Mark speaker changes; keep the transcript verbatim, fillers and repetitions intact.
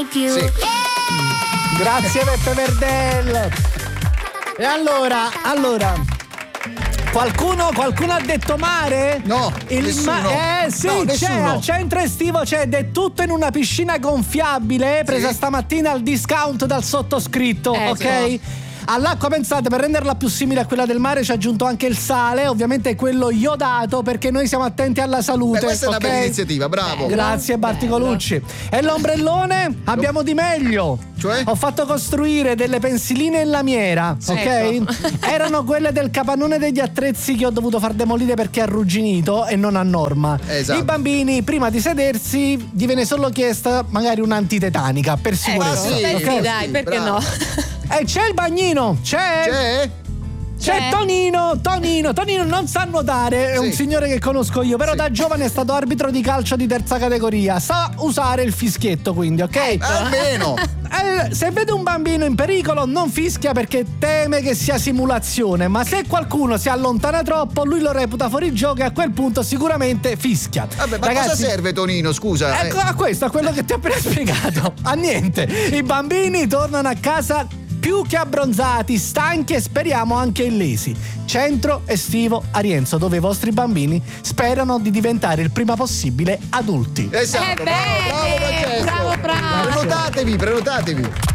Speaker 1: like you.
Speaker 2: Sì.
Speaker 3: Grazie Beppe Verdel. E allora, allora Qualcuno, qualcuno ha detto mare?
Speaker 2: No,
Speaker 3: il
Speaker 2: nessuno.
Speaker 3: Ma- eh sì,
Speaker 2: No,
Speaker 3: c'è
Speaker 2: nessuno.
Speaker 3: al centro estivo, c'è ed è tutto in una piscina gonfiabile presa
Speaker 2: Sì.
Speaker 3: stamattina al discount dal sottoscritto,
Speaker 4: Eh,
Speaker 3: ok?
Speaker 4: sì.
Speaker 3: All'acqua, pensate, per renderla più simile a quella del mare ci ha aggiunto anche il sale, ovviamente quello iodato, perché noi siamo attenti alla salute.
Speaker 2: Beh, questa è una
Speaker 3: ok?
Speaker 2: bella iniziativa, bravo.
Speaker 3: Grazie Barti Colucci. E l'ombrellone? Abbiamo di meglio.
Speaker 2: Cioè?
Speaker 3: Ho fatto costruire delle pensiline in lamiera, ok?
Speaker 4: Ecco.
Speaker 3: Erano quelle del capannone degli attrezzi che ho dovuto far demolire perché è arrugginito e non a norma.
Speaker 2: Esatto.
Speaker 3: I bambini, prima di sedersi, gli viene solo chiesta magari un'antitetanica per sicurezza.
Speaker 2: sì,
Speaker 4: Beh,
Speaker 3: ok?
Speaker 4: sì, dai, perché
Speaker 2: bravo.
Speaker 4: no?
Speaker 3: E c'è il bagnino, c'è.
Speaker 2: C'è?
Speaker 3: C'è
Speaker 4: C'è.
Speaker 3: Tonino, Tonino, Tonino non sa nuotare, è
Speaker 2: Sì.
Speaker 3: un signore che conosco io, però
Speaker 2: Sì.
Speaker 3: da giovane è stato arbitro di calcio di terza categoria, sa usare il fischietto quindi, ok?
Speaker 2: Almeno.
Speaker 3: Eh, se vede un bambino in pericolo non fischia perché teme che sia simulazione, ma se qualcuno si allontana troppo lui lo reputa fuori gioco e a quel punto sicuramente fischia.
Speaker 2: Vabbè, ma
Speaker 3: Ragazzi,
Speaker 2: cosa serve Tonino, scusa?
Speaker 3: Ecco, a questo, a quello che ti ho appena spiegato. A niente. I bambini tornano a casa più che abbronzati, stanchi e speriamo anche illesi. Centro estivo Arienzo, dove i vostri bambini sperano di diventare il prima possibile adulti.
Speaker 2: Esatto,
Speaker 4: Eh,
Speaker 2: bravo, bravo
Speaker 4: bene,
Speaker 2: Francesco.
Speaker 4: bravo, bravo.
Speaker 2: Prenotatevi, prenotatevi.